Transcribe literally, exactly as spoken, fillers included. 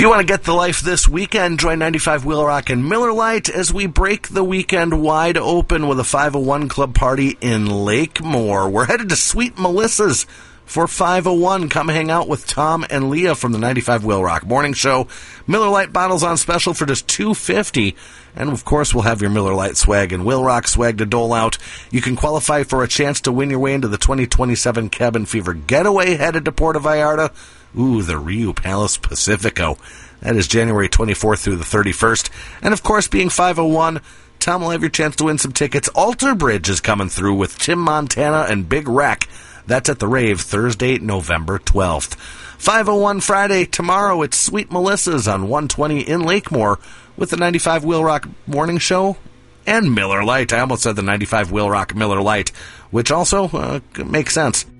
you want to get the life this weekend, join ninety-five Wheel Rock and Miller Lite as we break the weekend wide open with a five oh one Club party in Lakemore. We're headed to Sweet Melissa's for five oh one. Come hang out with Tom and Leah from the ninety-five Wheel Rock Morning Show. Miller Lite bottles on special for just two dollars and fifty cents. And, of course, we'll have your Miller Lite swag and Wheel Rock swag to dole out. You can qualify for a chance to win your way into the twenty twenty-seven Cabin Fever Getaway headed to Puerto Vallarta. Ooh, the Rio Palace Pacifico. That is January twenty-fourth through the thirty-first. And, of course, being five oh one, Tom will have your chance to win some tickets. Alter Bridge is coming through with Tim Montana and Big Wreck. That's at the Rave Thursday, November twelfth. five oh one Friday, tomorrow it's Sweet Melissa's on one twenty in Lakemore with the ninety-five Wheel Rock Morning Show and Miller Lite. I almost said the ninety-five Wheel Rock Miller Lite, which also uh, makes sense.